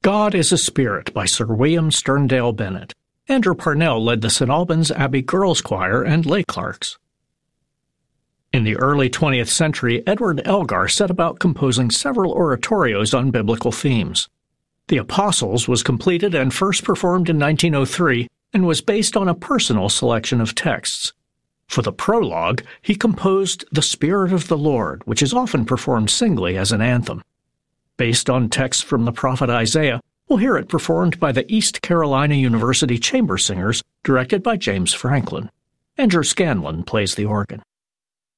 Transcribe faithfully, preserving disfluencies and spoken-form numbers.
God is a Spirit by Sir William Sterndale Bennett. Andrew Parnell led the Saint Albans Abbey Girls Choir and lay clerks. In the early twentieth century, Edward Elgar set about composing several oratorios on biblical themes. The Apostles was completed and first performed in nineteen oh three and was based on a personal selection of texts. For the prologue, he composed The Spirit of the Lord, which is often performed singly as an anthem. Based on texts from the prophet Isaiah, we'll hear it performed by the East Carolina University Chamber Singers, directed by James Franklin. Andrew Scanlon plays the organ.